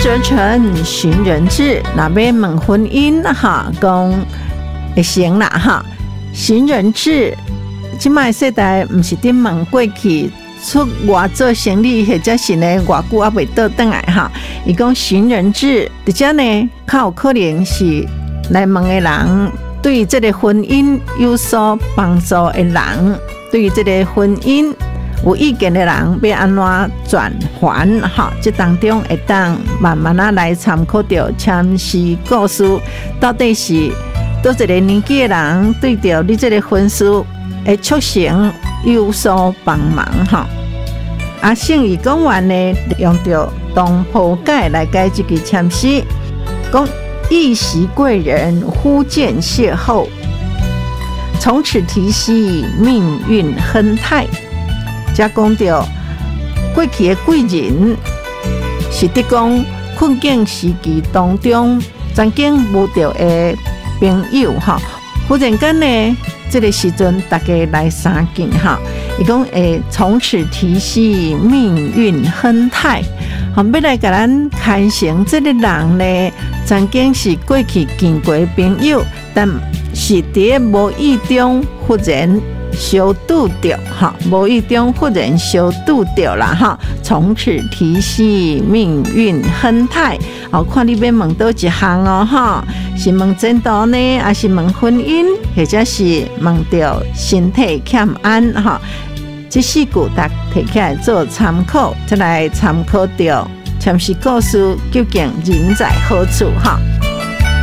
则成寻人志，若要问婚姻哈，讲会行啦哈。寻人志，即摆世代毋是伫问过去出外做生意，或者是呢偌久也未倒转来哈。伊讲寻人志，而且呢，较有可能是来问的人，对于这个婚姻有所帮助的人，对于这个婚姻有意见的人要安怎转还哈？这当中会当慢慢来参考到签诗故事，到底是多一个年纪的人对着你这个婚事会促成有所帮忙哈。啊，圣义讲完呢，用着东坡解来解这句签诗，讲一袭贵人忽见邂逅，从此提携命运亨泰。才讲到过去的贵人是伫讲困境时期当中曾经无到的朋友哈，忽然间呢，这个时阵大家来相见哈，伊讲从此提携命运亨泰，好要来甲咱看成这个人呢，曾经是过去见过的朋友，但是伫无意中忽然相拄着哈，无意中忽然相拄着啦哈，从此提携命运亨泰。好，看你要问倒一项哦哈，是问前途呢，还是问婚姻，或者是问到身体欠安哈？这四句大摕起来做参考，再来参考到签诗故事究竟人在何处哈？